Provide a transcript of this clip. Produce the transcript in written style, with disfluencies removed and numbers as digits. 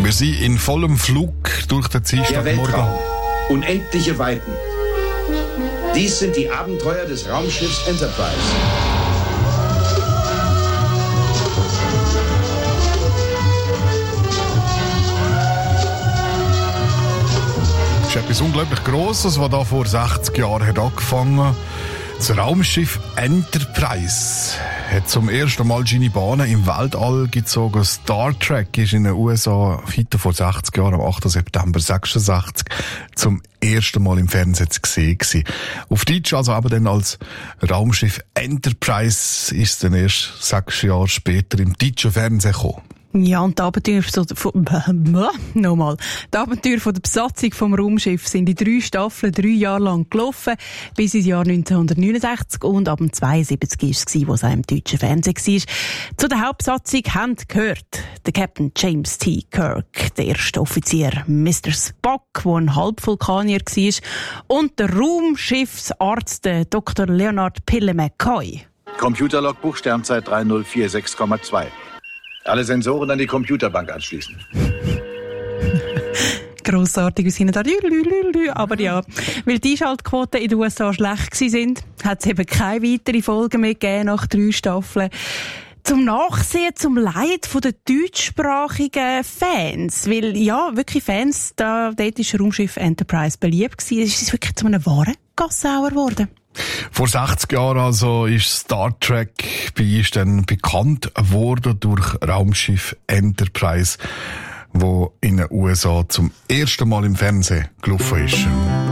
Wir sind in vollem Flug durch den Dienstagmorgen. Unendliche Weiten. Dies sind die Abenteuer des Raumschiffs Enterprise. Das ist etwas unglaublich Grosses, was da vor 60 Jahren hat angefangen. Das Raumschiff Enterprise hat zum ersten Mal seine Bahnen im Weltall gezogen. Star Trek ist in den USA heute vor 60 Jahren, am 8. September 66, zum ersten Mal im Fernsehen zu sehen gewesen. Auf Deutsch also aber dann als Raumschiff Enterprise ist es dann erst 6 Jahre später im deutschen Fernsehen gekommen. Ja, und die Abenteuer Die Abenteuer von der Besatzung vom Raumschiff sind in 3 Staffeln 3 Jahre lang gelaufen, bis ins Jahr 1969 und ab dem 72 war es, wo es auch im deutschen Fernsehen war. Zu der Hauptbesatzung haben gehört der Captain James T. Kirk, der erste Offizier Mr. Spock, der ein Halbvulkanier war, und der Raumschiffsarzt Dr. Leonard Pille McCoy. Computerlogbuch Sternzeit 3046,2. Alle Sensoren an die Computerbank anschließen. Grossartig, wir sind da. Aber ja, weil die Einschaltquoten in den USA schlecht waren, hat es eben keine weitere Folge mehr gegeben nach 3 Staffeln. Zum Nachsehen, zum Leid von den deutschsprachigen Fans. Weil, ja, wirklich Fans, dort ist Raumschiff Enterprise beliebt gewesen. Es ist wirklich zu einem wahren Gassauer geworden. Vor 60 Jahren also ist Star Trek bei uns dann bekannt worden durch Raumschiff Enterprise, wo in den USA zum ersten Mal im Fernsehen gelaufen ist.